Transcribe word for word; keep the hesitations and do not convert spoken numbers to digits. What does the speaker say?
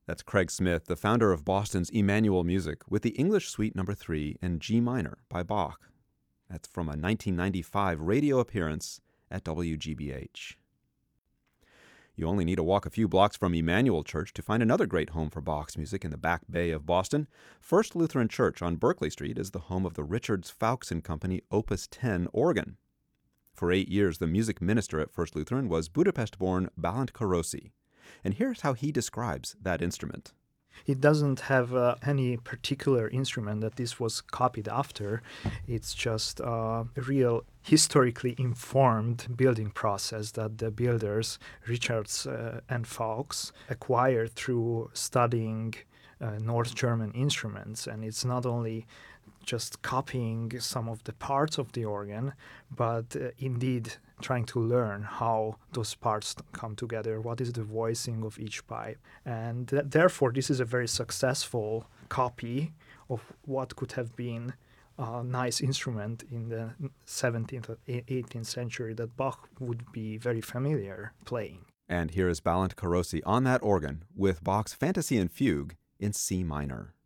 That's Craig Smith, the founder of Boston's Emmanuel Music, with the English Suite Number three in G minor by Bach. That's from a nineteen ninety-five radio appearance at W G B H. You only need to walk a few blocks from Emmanuel Church to find another great home for Bach's music in the Back Bay of Boston. First Lutheran Church on Berkeley Street is the home of the Richards Fowkes and Company Opus ten organ. For eight years, the music minister at First Lutheran was Budapest-born Balint Karosi. And here's how he describes that instrument. It doesn't have uh, any particular instrument that this was copied after. It's just uh, a real historically informed building process that the builders, Richards uh, and Fowkes, acquired through studying uh, North German instruments. And it's not only just copying some of the parts of the organ, but uh, indeed trying to learn how those parts come together, what is the voicing of each pipe. And th- therefore, this is a very successful copy of what could have been a nice instrument in the seventeenth or eighteenth century that Bach would be very familiar playing. And here is Balint Karosi on that organ with Bach's Fantasy and Fugue in C minor.